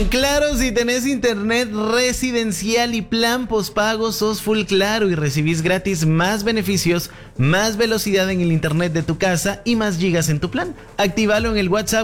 Claro, si tenés internet residencial y plan postpago, sos full Claro y recibís gratis más beneficios, más velocidad en el internet de tu casa y más gigas en tu plan. Actívalo en el WhatsApp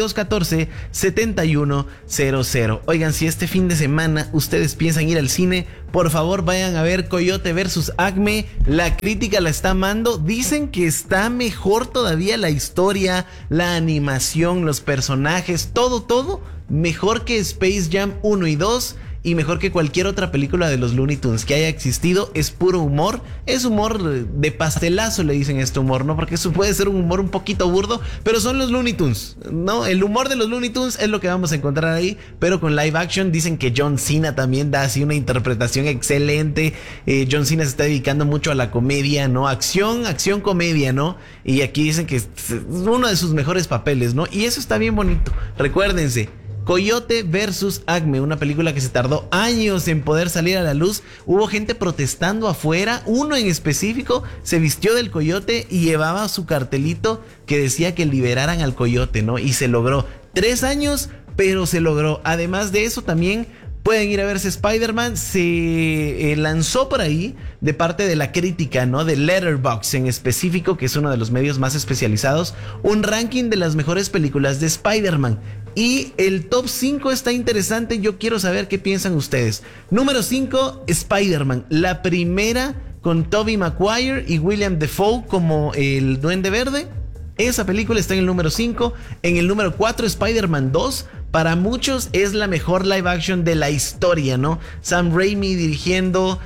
4214-7100. Oigan, si este fin de semana ustedes piensan ir al cine, por favor vayan a ver Coyote versus Acme. La crítica la está amando. Dicen que está mejor todavía la historia, la animación, los personajes, todo mejor que Space Jam 1 y 2 y mejor que cualquier otra película de los Looney Tunes que haya existido. Es puro humor, es humor de pastelazo, le dicen este humor, ¿no? Porque eso puede ser un humor un poquito burdo, pero son los Looney Tunes, ¿no? El humor de los Looney Tunes es lo que vamos a encontrar ahí, pero con live action. Dicen que John Cena también da así una interpretación excelente. John Cena se está dedicando mucho a la comedia, ¿no? Acción, comedia, ¿no? Y aquí dicen que es uno de sus mejores papeles, ¿no? Y eso está bien bonito. Recuérdense, Coyote versus Acme, una película que se tardó años en poder salir a la luz. Hubo gente protestando afuera. Uno en específico se vistió del coyote y llevaba su cartelito que decía que liberaran al coyote, ¿no? Y se logró. 3 años, pero se logró. Además de eso, también pueden ir a verse Spider-Man. Se lanzó por ahí de parte de la crítica, ¿no? De Letterboxd en específico, que es uno de los medios más especializados, un ranking de las mejores películas de Spider-Man. Y el top 5 está interesante. Yo quiero saber qué piensan ustedes. Número 5, Spider-Man. La primera con Tobey Maguire y William Dafoe como el Duende Verde. Esa película está en el número 5. En el número 4, Spider-Man 2. Para muchos es la mejor live action de la historia, ¿no? Sam Raimi dirigiendo.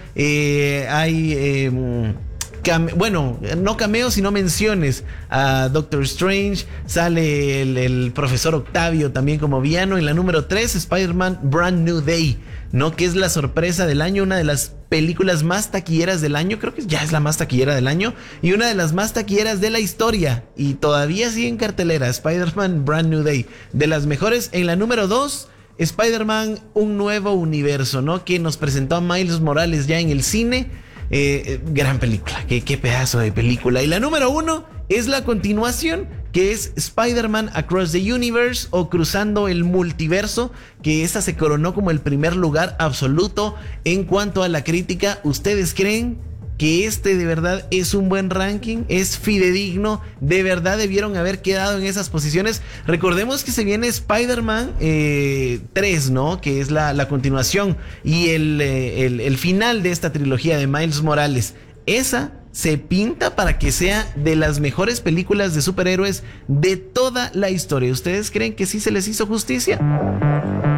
Bueno, no cameos, sino menciones a Doctor Strange. Sale el profesor Octavio también como villano. En la número 3, Spider-Man Brand New Day, ¿no? Que es la sorpresa del año, una de las películas más taquilleras del año. Creo que ya es la más taquillera del año y una de las más taquilleras de la historia. Y todavía sigue en cartelera, Spider-Man Brand New Day, de las mejores. En la número 2, Spider-Man Un Nuevo Universo, ¿no? Que nos presentó a Miles Morales ya en el cine. Gran película, qué pedazo de película. Y la número 1 es la continuación, que es Spider-Man Across the Universe o Cruzando el Multiverso, que esa se coronó como el primer lugar absoluto en cuanto a la crítica. ¿Ustedes creen que este de verdad es un buen ranking? ¿Es fidedigno? ¿De verdad debieron haber quedado en esas posiciones? Recordemos que se viene Spider-Man 3, ¿no? Que es la continuación y el final de esta trilogía de Miles Morales. Esa se pinta para que sea de las mejores películas de superhéroes de toda la historia. ¿Ustedes creen que sí se les hizo justicia?